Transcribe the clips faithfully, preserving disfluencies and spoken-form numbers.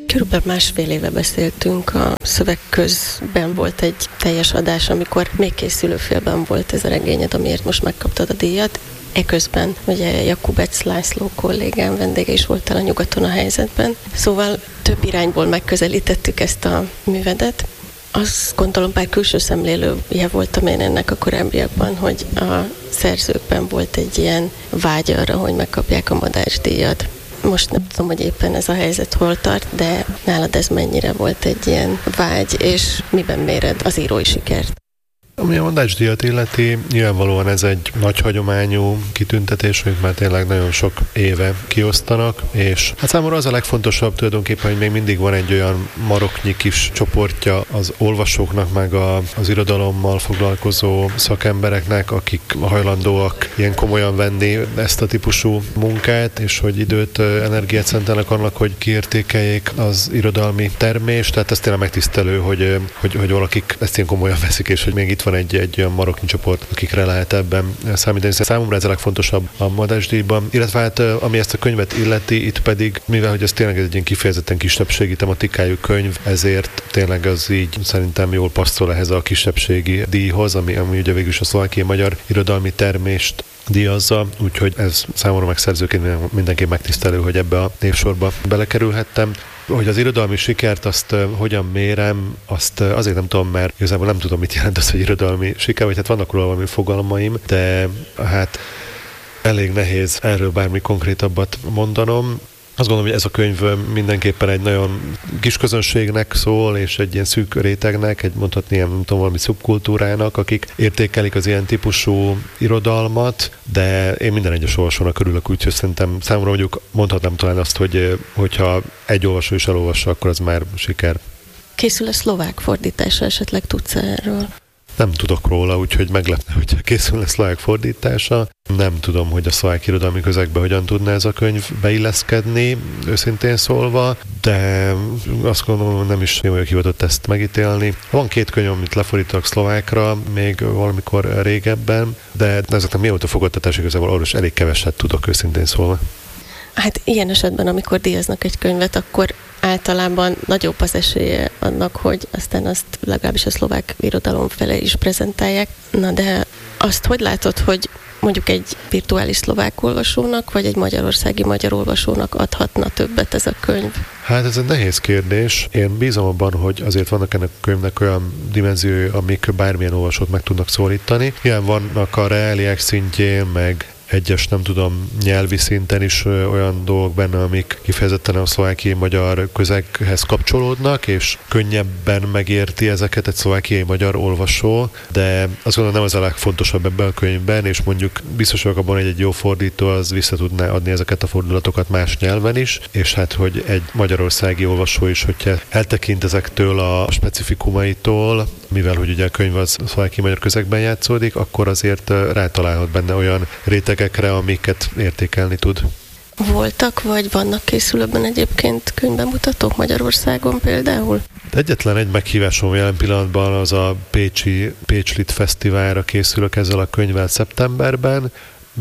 Körülbelül másfél éve beszéltünk, a szöveg közben volt egy teljes adás, amikor még készülőfélben volt ez a regényed, amiért most megkaptad a díjat. Eközben ugye Jakubec László kollégám vendége is voltál a Nyugaton a helyzetben. Szóval több irányból megközelítettük ezt a művedet. Azt gondolom, bár külső szemlélője voltam én ennek a korábbiakban, hogy a szerzőkben volt egy ilyen vágy arra, hogy megkapják a Madách-díjat. Most nem tudom, hogy éppen ez a helyzet hol tart, de nálad ez mennyire volt egy ilyen vágy, és miben méred az írói sikert? Ami a Madách-díjat illeti, nyilvánvalóan ez egy nagy hagyományú kitüntetés, amit már tényleg nagyon sok éve kiosztanak, és hát számomra az a legfontosabb tulajdonképpen, hogy még mindig van egy olyan maroknyi kis csoportja az olvasóknak, meg a, az irodalommal foglalkozó szakembereknek, akik hajlandóak ilyen komolyan venni ezt a típusú munkát, és hogy időt, energiát szentelnek annak, hogy kiértékeljék az irodalmi termést, tehát ez tényleg megtisztelő, hogy, hogy, hogy valakik ezt ilyen komolyan veszik, és hogy még itt van egy, egy olyan maroknyi csoport, akikre lehet ebben számítani. Számomra ez a legfontosabb a Madách-díjban. Illetve hát, ami ezt a könyvet illeti, itt pedig, mivel hogy ez tényleg egy ilyen kifejezetten kisebbségi tematikájú könyv, ezért tényleg az így szerintem jól passzol ehhez a kisebbségi díjhoz, ami, ami ugye végül is a szlovákiai magyar irodalmi termést díjazza, úgyhogy ez számomra meg szerzőként mindenképp megtisztelő, hogy ebbe a névsorba belekerülhettem. Hogy az irodalmi sikert azt uh, hogyan mérem, azt uh, azért nem tudom, mert igazából nem tudom, mit jelent az, hogy irodalmi siker, vagy hát vannak róla valami fogalmaim, de hát elég nehéz erről bármi konkrétabbat mondanom. Azt gondolom, hogy ez a könyv mindenképpen egy nagyon kis közönségnek szól, és egy ilyen szűk rétegnek, egy mondhatni ilyen, nem tudom, valami szubkultúrának, akik értékelik az ilyen típusú irodalmat, de én minden egyes olvasónak örülök, úgyhogy szerintem számomra mondjuk mondhatnám talán azt, hogy hogyha egy olvasó is elolvassa, akkor az már siker. Készül a szlovák fordítása, esetleg tudsz erről? Nem tudok róla, úgyhogy meglepne, hogyha készülne szlovák fordítása. Nem tudom, hogy a szlovák irodalmi közegbe hogyan tudna ez a könyv beilleszkedni, őszintén szólva, de azt gondolom, hogy nem is vagyok hivatott ezt megítélni. Van két könyv, amit lefordítok szlovákra, még valamikor régebben, de ezeknek mióta fogadtatás igazából arról is elég keveset tudok, őszintén szólva. Hát ilyen esetben, amikor díjaznak egy könyvet, akkor általában nagyobb az esélye annak, hogy aztán azt legalábbis a szlovák irodalom fele is prezentálják. Na de azt hogy látod, hogy mondjuk egy virtuális szlovák olvasónak, vagy egy magyarországi magyar olvasónak adhatna többet ez a könyv? Hát ez egy nehéz kérdés. Én bízom abban, hogy azért vannak ennek a könyvnek olyan dimenziói, amik bármilyen olvasót meg tudnak szólítani. Ilyen vannak a reáliák szintjén, meg egyes, nem tudom, nyelvi szinten is olyan dolgok benne, amik kifejezetten a szlovákiai magyar közeghez kapcsolódnak, és könnyebben megérti ezeket egy szlovákiai magyar olvasó, de azt gondolom nem az a legfontosabb ebben a könyvben, és mondjuk biztos vagyok abban, hogy egy jó fordító az vissza tudná adni ezeket a fordulatokat más nyelven is, és hát, hogy egy magyarországi olvasó is, hogyha eltekint ezektől a specifikumaitól, mivel hogy ugye a könyv az szlovákiai magyar közegben játszódik, akkor azért rátalálhat benne olyan rétegekre, amiket értékelni tud. Voltak, vagy vannak készülőben egyébként könyvbemutatók Magyarországon például? Egyetlen egy meghívásom jelen pillanatban az a Pécsi Pécs Lit Fesztiválra készülök ezzel a könyvvel szeptemberben.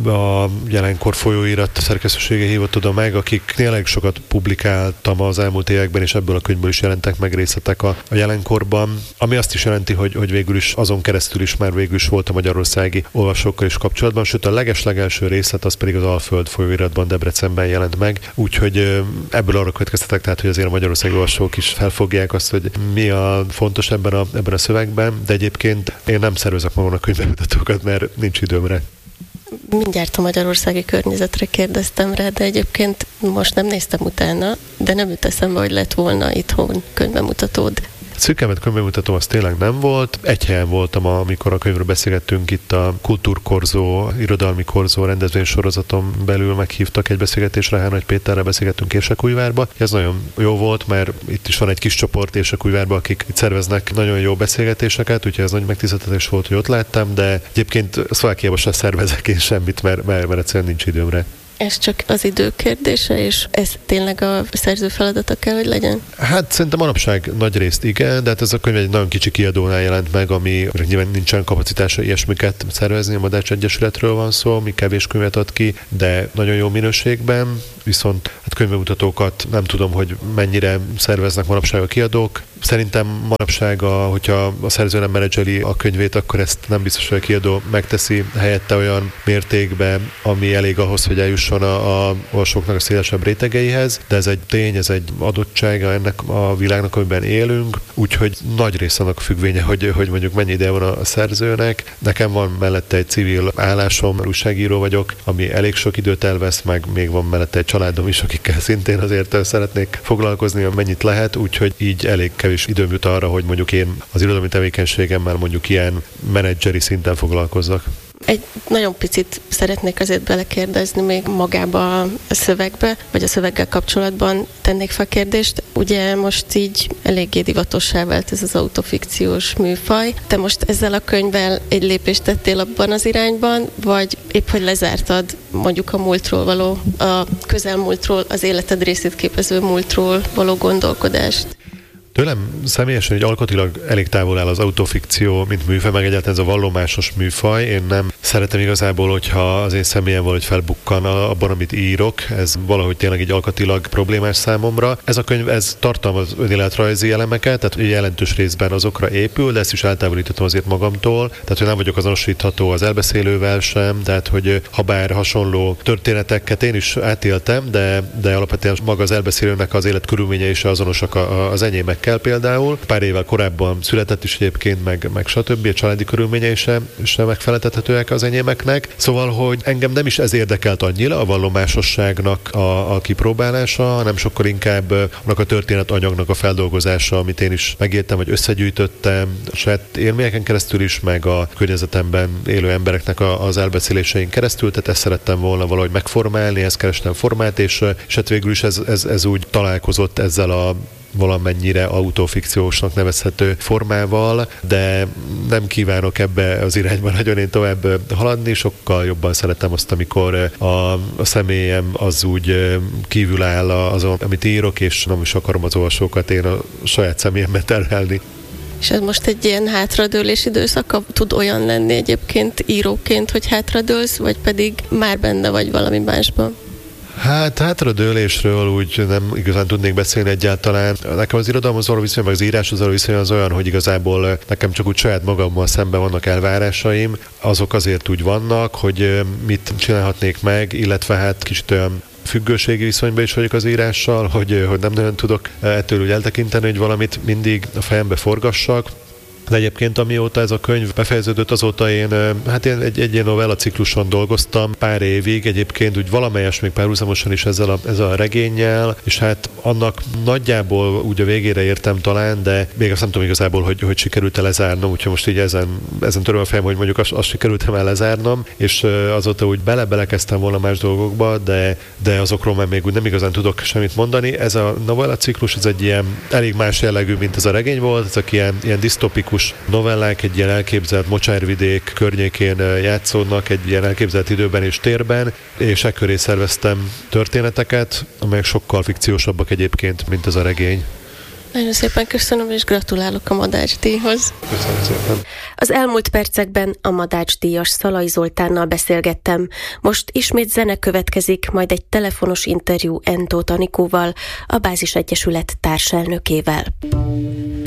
A Jelenkor folyóirat szerkesztősége hívott oda meg, akik tényleg sokat publikáltam az elmúlt években, és ebből a könyvből is jelentek meg részletek a, a Jelenkorban, ami azt is jelenti, hogy, hogy végül is azon keresztül is már végül is volt a magyarországi olvasókkal is kapcsolatban, sőt a leges-legelső részlet az pedig az Alföld folyóiratban Debrecenben jelent meg, úgyhogy ebből arra következtetek, tehát hogy azért a magyarországi olvasók is felfogják azt, hogy mi a fontos ebben a, ebben a szövegben, de egyébként én nem szervezek magamnak könyvbemutatókat, mert nincs időmre. Mindjárt a magyarországi környezetre kérdeztem rá, de egyébként most nem néztem utána, de nem jut eszembe, hogy lett volna itthon könyvbemutatód. Szűkemet könyvbemutató az tényleg nem volt. Egy helyen voltam, amikor a könyvről beszélgettünk, itt a Kultúrkorzó, irodalmi korzó rendezvénysorozaton belül meghívtak egy beszélgetésre, Hán Nagy Péterrel beszélgettünk Érsekújvárba. Ez nagyon jó volt, mert itt is van egy kis csoport Érsekújvárban, akik itt szerveznek nagyon jó beszélgetéseket, úgyhogy ez nagy megtiszteltetés volt, hogy ott láttam, de egyébként Szlovákiában sem szervezek én semmit, mert, mert, mert egyszerűen nincs időmre. Ez csak az idő kérdése, és ez tényleg a szerző feladata kell, hogy legyen? Hát szerintem manapság nagy részt igen, de hát ez a könyv egy nagyon kicsi kiadónál jelent meg, ami nyilván nincsen kapacitása ilyesmiket szervezni, a Madách Egyesületről van szó, ami kevés könyvet ad ki, de nagyon jó minőségben, viszont hát könyvemutatókat nem tudom, hogy mennyire szerveznek manapság a kiadók. Szerintem manapság, a, hogyha a szerző nem menedzseli a könyvét, akkor ezt nem biztos, hogy a kiadó megteszi helyette olyan mértékben, ami elég ahhoz, hogy eljusson a, a olvasóknak a szélesebb rétegeihez, de ez egy tény, ez egy adottsága ennek a világnak, amiben élünk, úgyhogy nagy része annak függvénye, hogy, hogy mondjuk mennyi ideje van a szerzőnek. Nekem van mellette egy civil állásom, újságíró vagyok, ami elég sok időt elvesz, meg még van mellette egy családom is, akikkel szintén azért szeretnék foglalkozni, amennyit lehet, úgyhogy így elég kevés időm jut arra, hogy mondjuk én az irodalmi tevékenységemmel mondjuk ilyen menedzseri szinten foglalkozzak. Egy nagyon picit szeretnék azért belekérdezni még magába a szövegbe, vagy a szöveggel kapcsolatban tennék fel kérdést. Ugye most így eléggé divatossá vált ez az autofikciós műfaj. Te most ezzel a könyvvel egy lépést tettél abban az irányban, vagy épp hogy lezártad mondjuk a múltról való, a közelmúltról, az életed részét képező múltról való gondolkodást? Tőlem személyesen egy alkotilag elég távol áll az autofikció, mint műfaj, meg egyáltalán ez a vallomásos műfaj. Én nem szeretem igazából, hogyha az én személyem valahogy felbukkan abban, amit írok. Ez valahogy tényleg egy alkatilag problémás számomra. Ez a könyv, ez tartalmaz önéletrajzi elemeket, tehát jelentős részben azokra épül, de ezt is eltávolítottam azért magamtól. Tehát, hogy nem vagyok azonosítható az elbeszélővel sem, tehát, hogy ha bár hasonló történeteket én is átéltem, de, de alapvetően maga az elbeszélőnek az életkörülményei is azonosak az enyémekkel. Például pár évvel korábban született is egyébként, meg, meg stb. A családi körülményei sem, sem megfeleltethetőek az enyémeknek. Szóval, hogy engem nem is ez érdekelt annyira a vallomásosságnak a, a kipróbálása, hanem sokkal inkább annak a történetanyagnak a feldolgozása, amit én is megéltem, vagy összegyűjtöttem a saját élményeken keresztül is, meg a környezetemben élő embereknek a, az elbeszélésein keresztül, tehát ezt szerettem volna valahogy megformálni, ezt kerestem formát, és, és hát végül is ez, ez, ez úgy találkozott ezzel a valamennyire autofikciósnak nevezhető formával, de nem kívánok ebbe az irányba nagyon én tovább haladni, sokkal jobban szeretem azt, amikor a, a személyem az úgy kívül áll azon, amit írok, és nem is akarom az olvasókat én a saját személyembe terhelni. És ez most egy ilyen hátradőlés időszaka tud olyan lenni egyébként íróként, hogy hátradőlsz, vagy pedig már benne vagy valami másban? Hát hátradőlésről úgy nem igazán tudnék beszélni egyáltalán. Nekem az irodalomhoz való viszony, meg az íráshoz való viszony az olyan, hogy igazából nekem csak úgy saját magammal szemben vannak elvárásaim. Azok azért úgy vannak, hogy mit csinálhatnék meg, illetve hát kicsit olyan függőségi viszonyban is vagyok az írással, hogy, hogy nem nagyon tudok ettől úgy eltekinteni, hogy valamit mindig a fejembe forgassak. De egyébként amióta ez a könyv befejeződött, azóta én hát én egy, egy ilyen novella cikluson dolgoztam pár évig, egyébként úgy valamelyes még párhuzamosan is ezzel a, ezzel a regénnyel, és hát annak nagyjából úgy a végére értem talán, de még azt nem tudom igazából, hogy, hogy sikerült-e lezárnom, úgyhogy most így ezen, ezen töröm a fejem, hogy mondjuk azt, azt sikerült-e el lezárnom, és azóta úgy bele-belekezdtem volna más dolgokba, de, de azokról már még úgy nem igazán tudok semmit mondani. Ez a novella ciklus, ez egy ilyen elég más jellegű, mint ez a regény volt, ezek ilyen, ilyen disztopikus novellák, egy ilyen elképzelt mocsárvidék környékén játszódnak, egy ilyen elképzelt időben és térben, és e köré szerveztem történeteket, amelyek sokkal fikciósabbak egyébként, mint ez a regény. Nagyon szépen köszönöm, és gratulálok a Madács-díjhoz. Köszönöm szépen. Az elmúlt percekben a Madács-díjas Szalai Zoltánnal beszélgettem. Most ismét zene következik, majd egy telefonos interjú Entó Tanikóval, a Bázis Egyesület társelnökével.